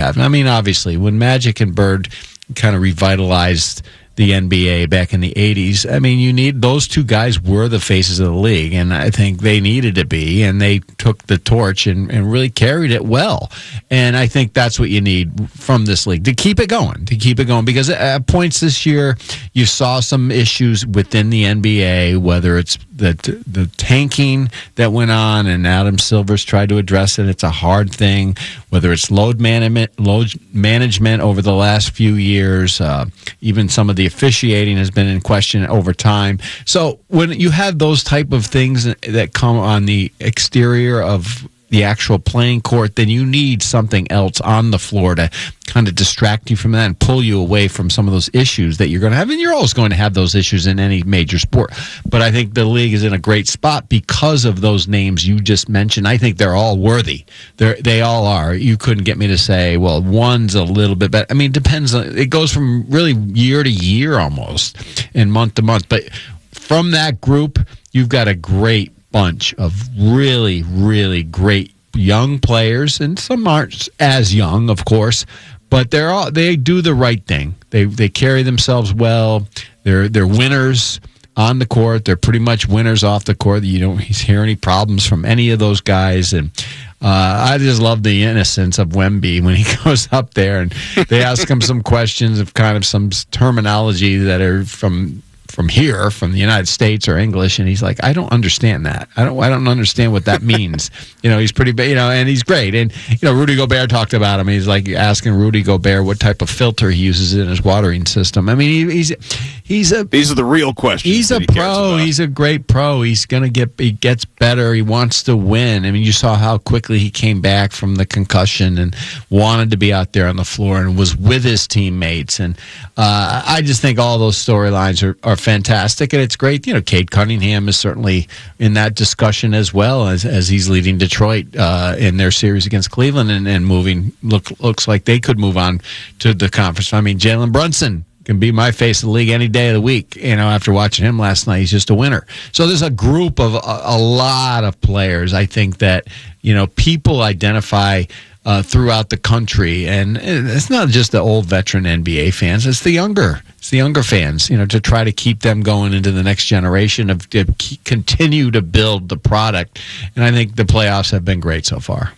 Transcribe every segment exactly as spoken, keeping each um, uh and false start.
have. I mean, obviously, when Magic and Bird kind of revitalized the N B A back in the eighties, I mean, you need those two guys were the faces of the league, and I think they needed to be, and they took the torch and, and really carried it well. And I think that's what you need from this league to keep it going, to keep it going, because at points this year, you saw some issues within the N B A, whether it's the the tanking that went on, and Adam Silver's tried to address it. It's a hard thing, whether it's load management, load management over the last few years, uh, even some of the officiating has been in question over time. So when you have those type of things that come on the exterior of the actual playing court, then you need something else on the floor to kind of distract you from that and pull you away from some of those issues that you're going to have. And you're always going to have those issues in any major sport. But I think the league is in a great spot because of those names you just mentioned. I think they're all worthy. They're, they all are. You couldn't get me to say, well, one's a little bit better. I mean, it depends. On, it goes from really year to year almost and month to month. But from that group, you've got a great bunch of really, really great young players, and some aren't as young, of course, but they're all they do the right thing. They they carry themselves well. They're they're winners on the court. They're pretty much winners off the court. You don't hear any problems from any of those guys, and uh, I just love the innocence of Wemby when he goes up there and they ask him some questions of kind of some terminology that are from. from here, from the United States or English, and he's like, I don't understand that. I don't I don't understand what that means. You know, he's pretty, you know, and he's great. And, you know, Rudy Gobert talked about him. He's like asking Rudy Gobert what type of filter he uses in his watering system. I mean, he, he's he's a... These are the real questions. He's a he pro. He's a great pro. He's going to get, he gets better. He wants to win. I mean, you saw how quickly he came back from the concussion and wanted to be out there on the floor and was with his teammates. And uh, I just think all those storylines are, are fantastic, and it's great. You know, Cade Cunningham is certainly in that discussion as well as as he's leading Detroit uh, in their series against Cleveland and, and moving. Look looks like they could move on to the conference. I mean, Jalen Brunson can be my face of the league any day of the week. You know, after watching him last night, he's just a winner. So there's a group of a, a lot of players. I think that you know people identify. Uh, throughout the country, and it's not just the old veteran N B A fans; it's the younger, it's the younger fans. You know, to try to keep them going into the next generation of to continue to build the product. And I think the playoffs have been great so far.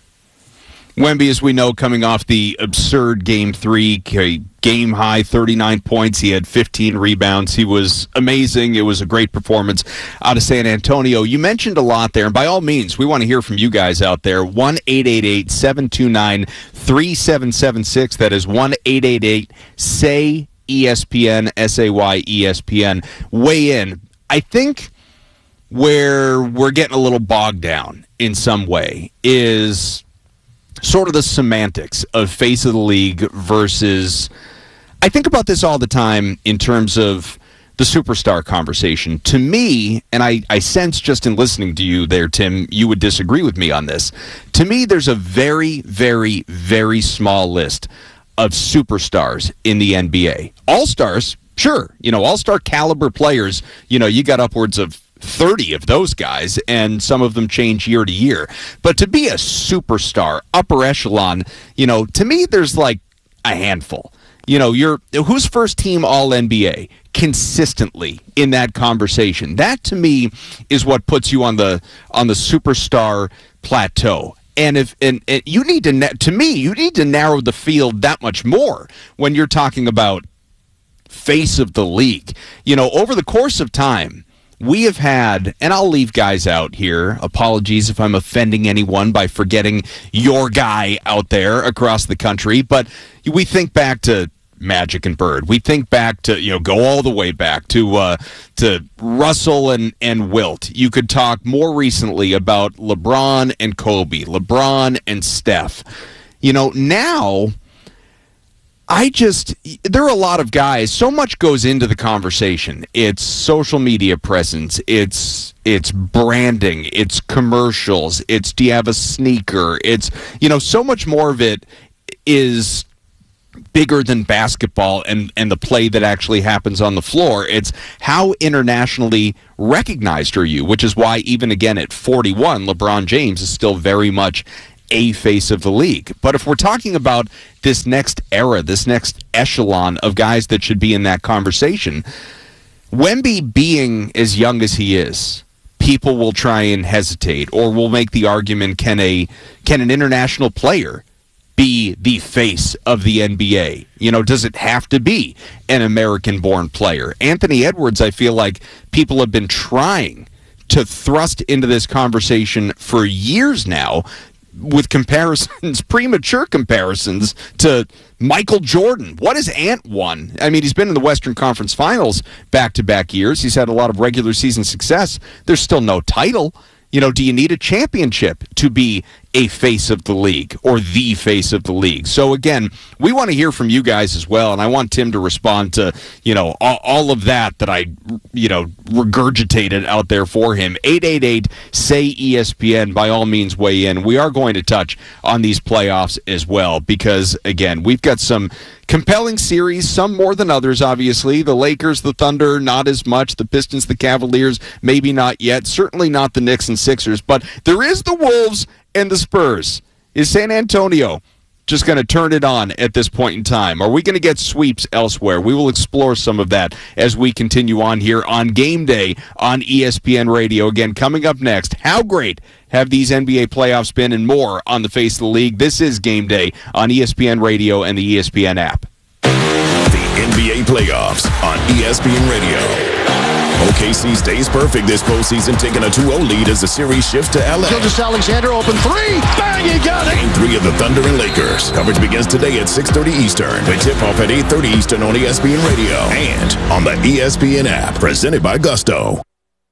Wemby, as we know, coming off the absurd Game Three, game high thirty-nine points. He had fifteen rebounds. He was amazing. It was a great performance out of San Antonio. You mentioned a lot there, and by all means, we want to hear from you guys out there. one eight eight eight, seven two nine, three seven seven six. That is one eight eight eight, S A Y E S P N, S A Y E S P N. Weigh in. I think where we're getting a little bogged down in some way is sort of the semantics of face of the league versus, I think about this all the time in terms of the superstar conversation. To me, and I, I sense just in listening to you there, Tim, you would disagree with me on this. To me, there's a very, very, very small list of superstars in the N B A. All-stars, sure. You know, all-star caliber players, you know, you got upwards of thirty of those guys, and some of them change year to year. But to be a superstar, upper echelon, you know, to me, there's like a handful. You know, you're who's first team all N B A consistently in that conversation. That to me is what puts you on the on the superstar plateau. And if and, and you need to to me, you need to narrow the field that much more when you're talking about face of the league. You know, over the course of time, we have had, and I'll leave guys out here. Apologies if I'm offending anyone by forgetting your guy out there across the country. But we think back to Magic and Bird. We think back to, you know, go all the way back to uh, to Russell and, and Wilt. You could talk more recently about LeBron and Kobe, LeBron and Steph. You know, now I just, there are a lot of guys, so much goes into the conversation. It's social media presence, it's it's branding, it's commercials, it's do you have a sneaker, it's, you know, so much more of it is bigger than basketball and, and the play that actually happens on the floor. It's how internationally recognized are you, which is why even again at forty-one, LeBron James is still very much a face of the league. But if we're talking about this next era, this next echelon of guys that should be in that conversation, Wemby being as young as he is, people will try and hesitate or will make the argument, can a can an international player be the face of the N B A? You know, does it have to be an American-born player? Anthony Edwards, I feel like people have been trying to thrust into this conversation for years now with comparisons, premature comparisons to Michael Jordan. What has Ant won? I mean, he's been in the Western Conference Finals back-to-back years. He's had a lot of regular season success. There's still no title. You know, do you need a championship to be a face of the league or the face of the league? So, again, we want to hear from you guys as well, and I want Tim to respond to, you know, all, all of that that I, you know, regurgitated out there for him. eight eight eight, S A Y, E S P N, by all means, weigh in. We are going to touch on these playoffs as well because, again, we've got some compelling series, some more than others, obviously. The Lakers, the Thunder, not as much. The Pistons, the Cavaliers, maybe not yet. Certainly not the Knicks and Sixers. But there is the Wolves and the Spurs. Is San Antonio just going to turn it on at this point in time? Are we going to get sweeps elsewhere? We will explore some of that as we continue on here on Game Day on E S P N Radio. Again, coming up next, how great have these N B A playoffs been and more on the face of the league? This is Game Day on E S P N Radio and the E S P N app. The N B A playoffs on E S P N Radio. O K C stays perfect this postseason, taking a two oh lead as the series shifts to L A. Gilgeous-Alexander, open three. Bang, you got it. Game three of the Thunder and Lakers. Coverage begins today at six thirty Eastern. With tip-off at eight thirty Eastern on E S P N Radio and on the E S P N app. Presented by Gusto.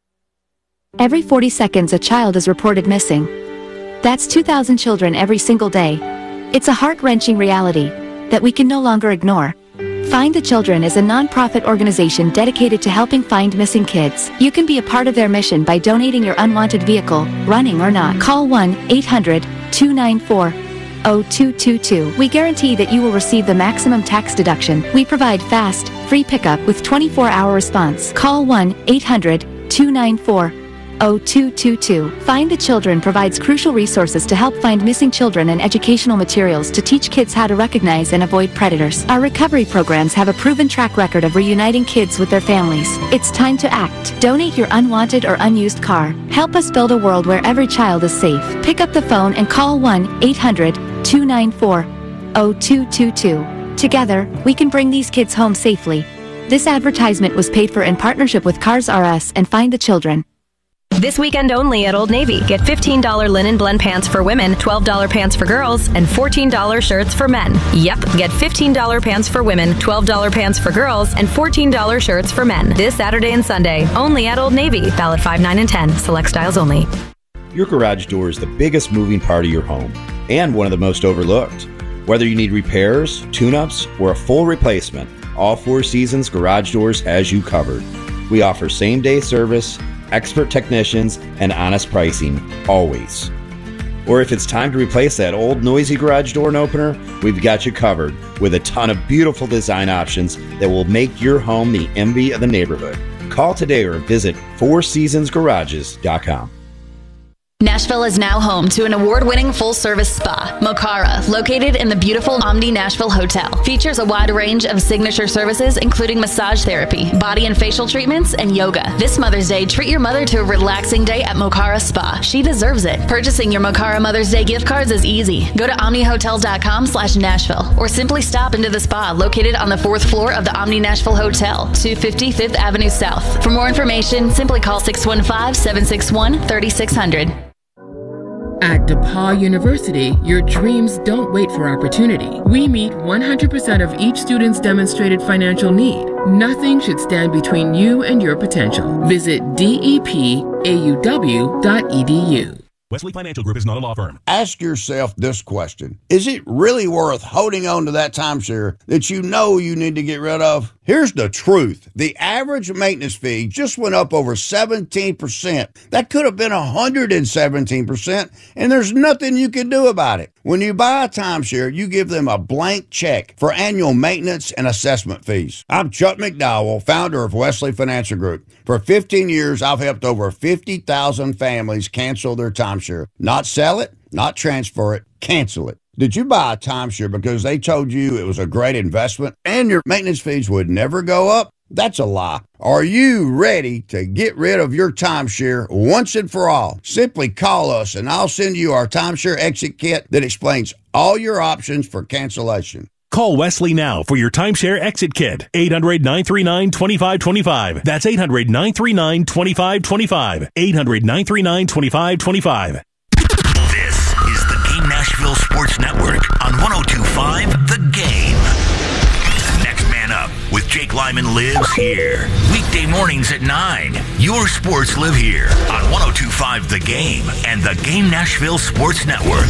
Every forty seconds, a child is reported missing. That's two thousand children every single day. It's a heart-wrenching reality that we can no longer ignore. Find the Children is a non-profit organization dedicated to helping find missing kids. You can be a part of their mission by donating your unwanted vehicle, running or not. Call one eight hundred, two nine four, zero two two two. We guarantee that you will receive the maximum tax deduction. We provide fast, free pickup with twenty-four hour response. Call one eight hundred, two nine four, zero two two two. Find the Children provides crucial resources to help find missing children and educational materials to teach kids how to recognize and avoid predators. Our recovery programs have a proven track record of reuniting kids with their families. It's time to act. Donate your unwanted or unused car. Help us build a world where every child is safe. Pick up the phone and call one eight hundred, two nine four, zero two two two. Together, we can bring these kids home safely. This advertisement was paid for in partnership with Cars R Us and Find the Children. This weekend only at Old Navy. Get fifteen dollars linen blend pants for women, twelve dollars pants for girls, and fourteen dollars shirts for men. Yep, get fifteen dollars pants for women, twelve dollars pants for girls, and fourteen dollars shirts for men. This Saturday and Sunday, only at Old Navy. Valid five, nine, and ten. Select styles only. Your garage door is the biggest moving part of your home and one of the most overlooked. Whether you need repairs, tune-ups, or a full replacement, all Four Seasons Garage Doors has you covered. We offer same-day service, expert technicians, and honest pricing, always. Or if it's time to replace that old noisy garage door and opener, we've got you covered with a ton of beautiful design options that will make your home the envy of the neighborhood. Call today or visit four seasons garages dot com. Nashville is now home to an award-winning full-service spa, Mocara, located in the beautiful Omni Nashville Hotel. Features a wide range of signature services, including massage therapy, body and facial treatments, and yoga. This Mother's Day, treat your mother to a relaxing day at Mocara Spa. She deserves it. Purchasing your Mocara Mother's Day gift cards is easy. Go to omnihotel.com slash Nashville, or simply stop into the spa located on the fourth floor of the Omni Nashville Hotel, two fifty Fifth Avenue South. For more information, simply call six one five, seven six one, three six zero zero. At DePaul University, your dreams don't wait for opportunity. We meet one hundred percent of each student's demonstrated financial need. Nothing should stand between you and your potential. Visit D E P A U W dot E D U. Wesley Financial Group is not a law firm. Ask yourself this question. Is it really worth holding on to that timeshare that you know you need to get rid of? Here's the truth. The average maintenance fee just went up over seventeen percent. That could have been one hundred seventeen percent, and there's nothing you can do about it. When you buy a timeshare, you give them a blank check for annual maintenance and assessment fees. I'm Chuck McDowell, founder of Wesley Financial Group. For fifteen years, I've helped over fifty thousand families cancel their timeshare. Not sell it, not transfer it, cancel it. Did you buy a timeshare because they told you it was a great investment and your maintenance fees would never go up? That's a lie. Are you ready to get rid of your timeshare once and for all? Simply call us and I'll send you our timeshare exit kit that explains all your options for cancellation. Call Wesley now for your timeshare exit kit. eight hundred, nine three nine, two five two five. That's eight hundred, nine three nine, two five two five. eight hundred, nine three nine, two five two five. This is the Game Nashville Sports Network on one oh two point five The Game. Next Man Up with Jake Lyman lives here. Weekday mornings at nine. Your sports live here on one oh two point five The Game and the Game Nashville Sports Network.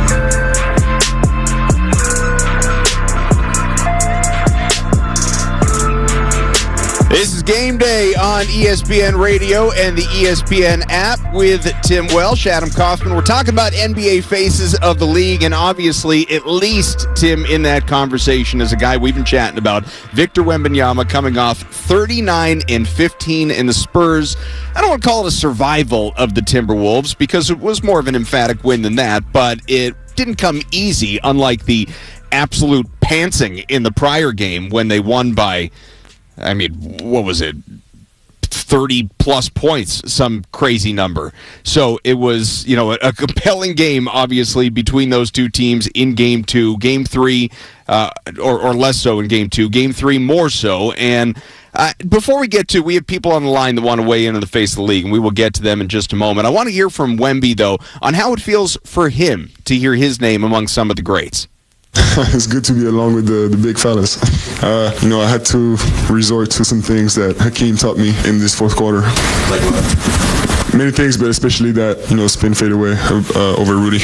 This is Game Day on E S P N Radio and the E S P N app with Tim Welsh, Adam Kaufman. We're talking about N B A faces of the league, and obviously, at least, Tim, in that conversation is a guy we've been chatting about, Victor Wembanyama, coming off thirty-nine and fifteen in the Spurs. I don't want to call it a survival of the Timberwolves because it was more of an emphatic win than that, but it didn't come easy, unlike the absolute pantsing in the prior game when they won by, I mean, what was it? thirty-plus points, some crazy number. So it was, you know, a, a compelling game, obviously, between those two teams in Game two. Game three, uh, or, or less so in Game two. Game three, more so. And uh, before we get to, we have people on the line that want to weigh in on the face of the league, and we will get to them in just a moment. I want to hear from Wemby, though, on how it feels for him to hear his name among some of the greats. It's good to be along with the, the big fellas. Uh, you know, I had to resort to some things that Hakeem taught me in this fourth quarter. Like what? Many things, but especially that, you know, spin fade away uh, over Rudy.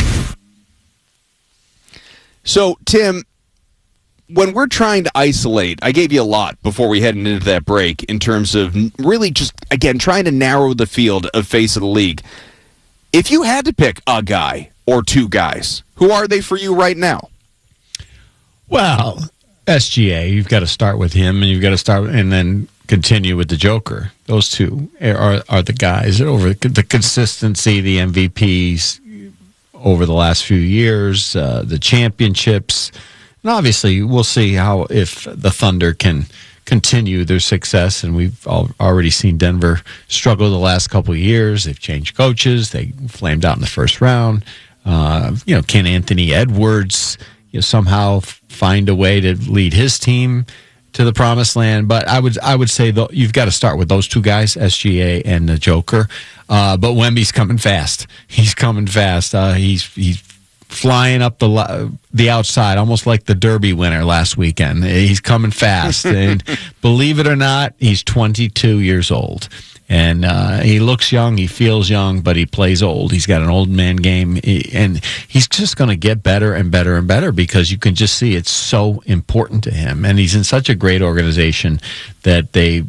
So, Tim, when we're trying to isolate, I gave you a lot before we headed into that break in terms of really just, again, trying to narrow the field of face of the league. If you had to pick a guy or two guys, who are they for you right now? Well, S G A, you've got to start with him, and you've got to start and then continue with the Joker. Those two are are the guys over the consistency, the M V Ps over the last few years, uh, the championships, and obviously we'll see how if the Thunder can continue their success. And we've all, already seen Denver struggle the last couple of years. They've changed coaches. They flamed out in the first round. Uh, you know, can Anthony Edwards, you know, somehow find a way to lead his team to the promised land? But I would I would say though, you've got to start with those two guys, S G A and the Joker. Uh, but Wemby's coming fast. He's coming fast. Uh, he's he's flying up the the outside, almost like the Derby winner last weekend. He's coming fast, and believe it or not, he's twenty-two years old. And uh, he looks young, he feels young, but he plays old. He's got an old man game, and he's just going to get better and better and better because you can just see it's so important to him. And he's in such a great organization that they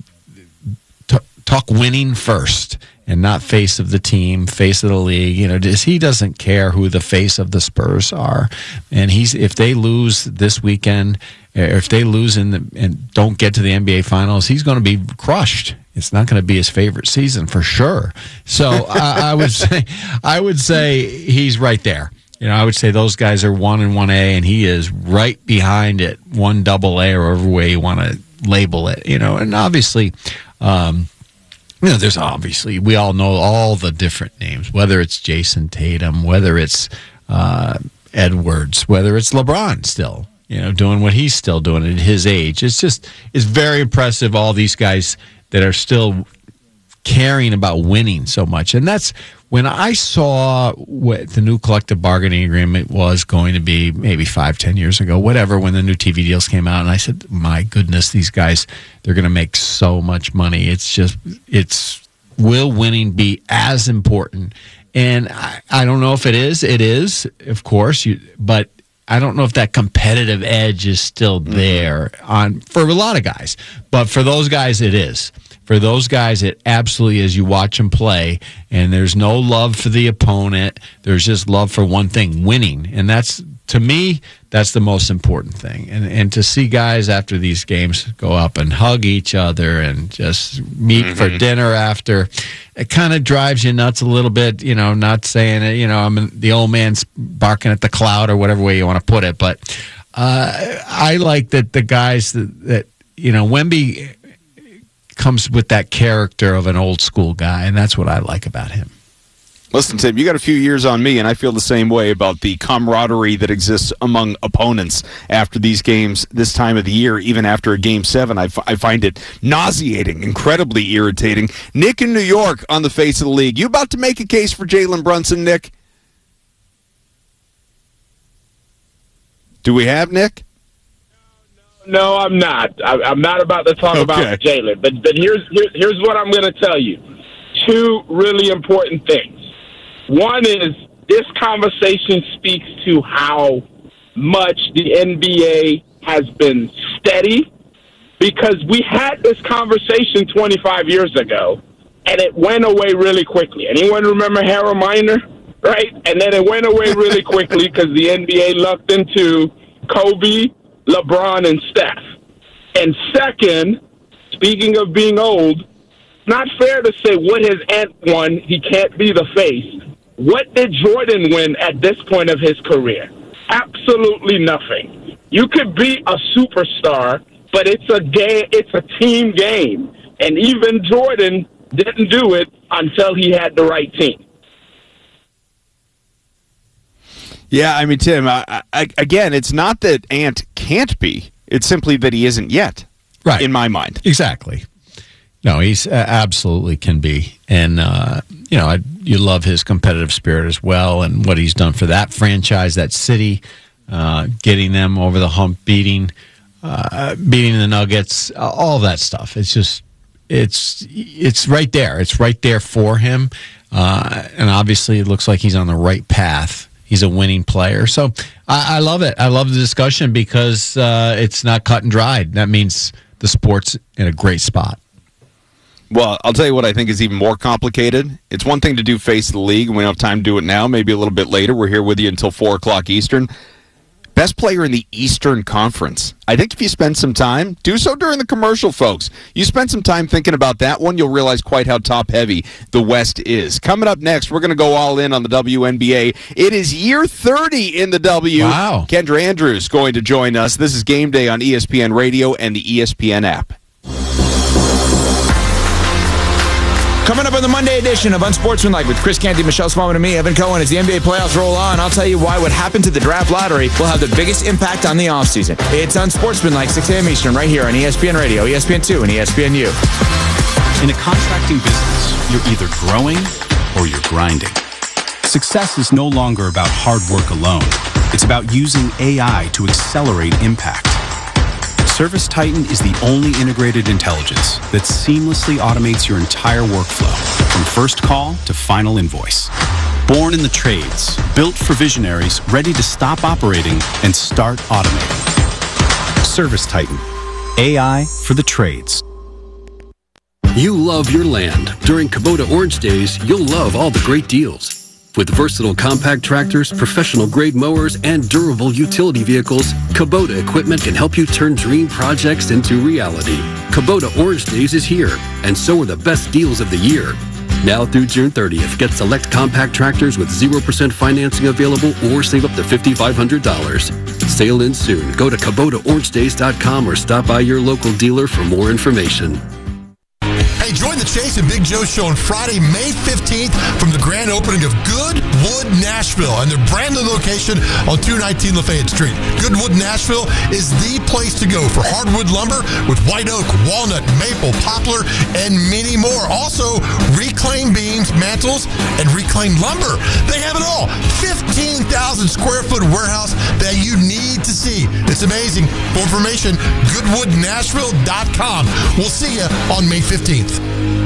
t- talk winning first and not face of the team, face of the league. You know, he doesn't care who the face of the Spurs are. And he's if they lose this weekend, or if they lose in the, and don't get to the N B A Finals, he's going to be crushed. It's not going to be his favorite season for sure. So I, I would say, I would say he's right there. You know, I would say those guys are one and one A, and he is right behind it, one double A, or whatever way you want to label it. You know, and obviously, um, you know, there's obviously we all know all the different names, whether it's Jason Tatum, whether it's uh, Edwards, whether it's LeBron still. You know, doing what he's still doing at his age. It's just it's very impressive. All these guys that are still caring about winning so much. And that's when I saw what the new collective bargaining agreement was going to be maybe five, ten years ago, whatever, when the new T V deals came out. And I said, my goodness, these guys, they're going to make so much money. It's just, it's, will winning be as important? And I, I don't know if it is. It is, of course, you, but I don't know if that competitive edge is still there on for a lot of guys. But for those guys, it is. For those guys, it absolutely is. You watch them play, and there's no love for the opponent. There's just love for one thing, winning. And that's, to me, that's the most important thing. And and to see guys after these games go up and hug each other and just meet mm-hmm. for dinner after, it kind of drives you nuts a little bit. You know, not saying it. You know, I'm the old man's barking at the cloud or whatever way you want to put it. But uh, I like that the guys that, that you know, Wemby comes with that character of an old school guy, and that's what I like about him. Listen, Tim, you got a few years on me, and I feel the same way about the camaraderie that exists among opponents after these games this time of the year, even after a Game seven. I, f- I find it nauseating, incredibly irritating. Nick in New York on the face of the league. You about to make a case for Jalen Brunson, Nick? Do we have Nick? No, I'm not. I, I'm not about to talk okay. about Jalen. But, but here's, here, here's what I'm going to tell you. Two really important things. One is this conversation speaks to how much the N B A has been steady, because we had this conversation twenty-five years ago, and it went away really quickly. Anyone remember Harold Miner? Right? And then it went away really quickly because the N B A lucked into Kobe, LeBron, and Steph. And second, speaking of being old, not fair to say what his aunt won, he can't be the face. What did Jordan win at this point of his career? Absolutely nothing. You could be a superstar, but it's a game, it's a team game. And even Jordan didn't do it until he had the right team. Yeah, I mean, Tim, I, I, again, it's not that Ant can't be. It's simply that he isn't yet, right? In my mind. Exactly. No, he's uh, absolutely can be. And, uh, you know, I, you love his competitive spirit as well and what he's done for that franchise, that city, uh, getting them over the hump, beating uh, beating the Nuggets, uh, all that stuff. It's just, it's it's right there. It's right there for him. Uh, and obviously it looks like he's on the right path. He's a winning player. So I, I love it. I love the discussion because uh, it's not cut and dried. That means the sport's in a great spot. Well, I'll tell you what I think is even more complicated. It's one thing to do Face of the League, and we don't have time to do it now, maybe a little bit later. We're here with you until four o'clock Eastern. Best player in the Eastern Conference. I think if you spend some time, do so during the commercial, folks. You spend some time thinking about that one, you'll realize quite how top-heavy the West is. Coming up next, we're going to go all in on the W N B A. It is year thirty in the W. Wow. Kendra Andrews going to join us. This is Game Day on E S P N Radio and the E S P N app. Coming up on the Monday edition of Unsportsmanlike with Chris Canty, Michelle Smallman, and me, Evan Cohen, as the N B A playoffs roll on, I'll tell you why what happened to the draft lottery will have the biggest impact on the offseason. It's Unsportsmanlike, six a.m. Eastern, right here on E S P N Radio, E S P N two, and E S P N U. In a contracting business, you're either growing or you're grinding. Success is no longer about hard work alone. It's about using A I to accelerate impact. ServiceTitan is the only integrated intelligence that seamlessly automates your entire workflow, from first call to final invoice. Born in the trades, built for visionaries ready to stop operating and start automating. ServiceTitan, A I for the trades. You love your land. During Kubota Orange Days, you'll love all the great deals. With versatile compact tractors, professional-grade mowers, and durable utility vehicles, Kubota equipment can help you turn dream projects into reality. Kubota Orange Days is here, and so are the best deals of the year. Now through June thirtieth, get select compact tractors with zero percent financing available or save up to five thousand five hundred dollars. Sale ends soon. Go to Kubota Orange Days dot com or stop by your local dealer for more information. Hey, join the Chase and Big Joe show on Friday, May fifteenth from the grand opening of Goodwood Nashville and their brand new location on two nineteen Lafayette Street. Goodwood Nashville is the place to go for hardwood lumber with white oak, walnut, maple, poplar, and many more. Also, reclaimed beams, mantles, and reclaimed lumber. They have it all. fifteen thousand square foot warehouse that you need to see. It's amazing. For information, goodwood nashville dot com. We'll see you on May fifteenth.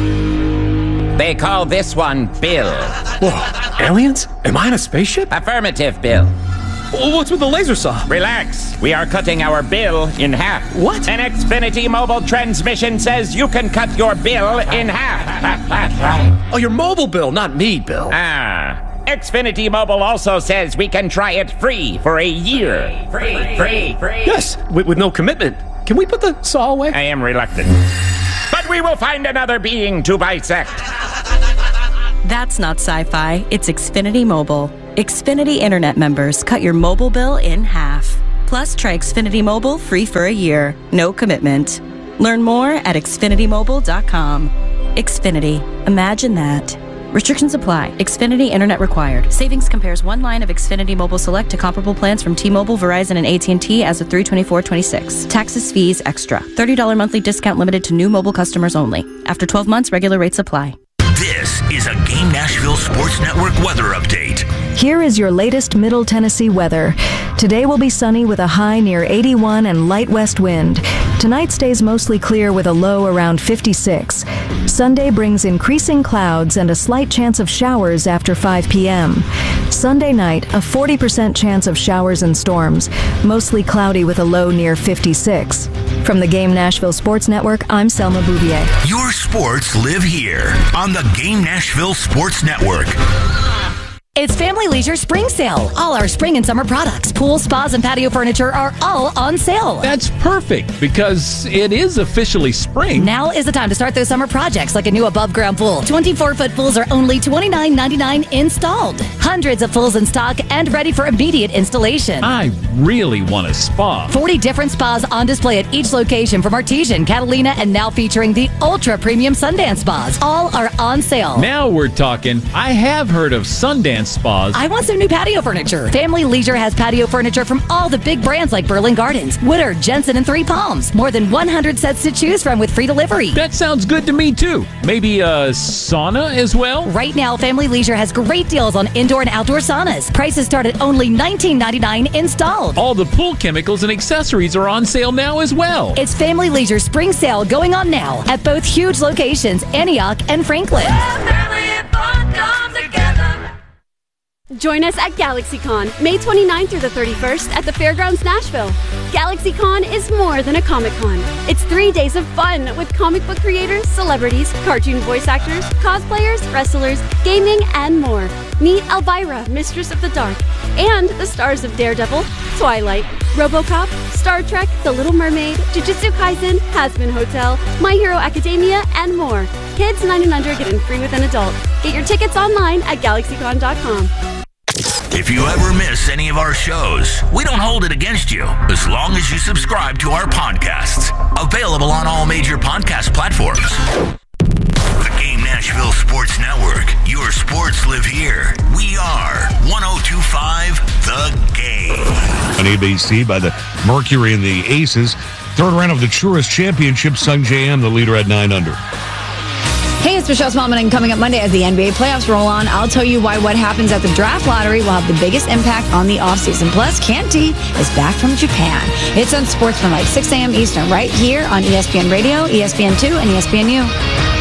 They call this one Bill. Whoa, aliens? Am I in a spaceship? Affirmative, Bill. Well, what's with the laser saw? Relax. We are cutting our bill in half. What? An Xfinity mobile transmission says you can cut your bill in half. Oh, your mobile bill, not me, Bill. Ah. Xfinity Mobile also says we can try it free for a year. Free, free, free. Yes, with, with no commitment. Can we put the saw away? I am reluctant. But we will find another being to bisect. That's not sci-fi, it's Xfinity Mobile. Xfinity Internet members cut your mobile bill in half. Plus, try Xfinity Mobile free for a year. No commitment. Learn more at xfinity mobile dot com. Xfinity. Imagine that. Restrictions apply. Xfinity Internet required. Savings compares one line of Xfinity Mobile Select to comparable plans from T-Mobile, Verizon, and A T and T as of three twenty-four twenty-six. Taxes, fees, extra. thirty dollars monthly discount limited to new mobile customers only. After twelve months, regular rates apply. This is a Game Nashville Sports Network weather update. Here is your latest Middle Tennessee weather. Today will be sunny with a high near eighty-one and light west wind. Tonight stays mostly clear with a low around fifty-six. Sunday brings increasing clouds and a slight chance of showers after five p.m. Sunday night, a forty percent chance of showers and storms, mostly cloudy with a low near fifty-six. From the Game Nashville Sports Network, I'm Selma Bouvier. Your sports live here on the Game Nashville Sports Network. It's Family Leisure Spring Sale. All our spring and summer products, pools, spas, and patio furniture are all on sale. That's perfect because it is officially spring. Now is the time to start those summer projects like a new above-ground pool. twenty-four foot pools are only twenty-nine ninety-nine installed. Hundreds of pools in stock and ready for immediate installation. I really want a spa. forty different spas on display at each location from Artesian, Catalina, and now featuring the ultra-premium Sundance spas. All are on sale. Now we're talking. I have heard of Sundance spas. I want some new patio furniture. Family Leisure has patio furniture from all the big brands like Berlin Gardens, Woodard, Jensen, and Three Palms. More than one hundred sets to choose from with free delivery. That sounds good to me, too. Maybe a sauna as well? Right now, Family Leisure has great deals on indoor and outdoor saunas. Prices start at only nineteen ninety-nine installed. All the pool chemicals and accessories are on sale now as well. It's Family Leisure Spring Sale going on now at both huge locations, Antioch and Franklin. Join us at GalaxyCon, May twenty-ninth through the thirty-first at the Fairgrounds Nashville. GalaxyCon is more than a Comic-Con. It's three days of fun with comic book creators, celebrities, cartoon voice actors, cosplayers, wrestlers, gaming, and more. Meet Elvira, Mistress of the Dark, and the stars of Daredevil, Twilight, RoboCop, Star Trek, The Little Mermaid, Jujutsu Kaisen, Hazbin Hotel, My Hero Academia, and more. Kids nine and under get in free with an adult. Get your tickets online at galaxy con dot com. If you ever miss any of our shows, we don't hold it against you as long as you subscribe to our podcasts. Available on all major podcast platforms. The Game Nashville Sports Network. Your sports live here. We are one oh two point five The Game. On A B C by the Mercury and the Aces. Third round of the Tourist Championship, Sung J M, the leader at nine under. Hey, it's Michelle Smallman, and coming up Monday as the N B A playoffs roll on, I'll tell you why what happens at the draft lottery will have the biggest impact on the offseason. Plus, Canty is back from Japan. It's Unsportsmanlike, six a.m. Eastern, right here on E S P N Radio, E S P N two, and E S P N U.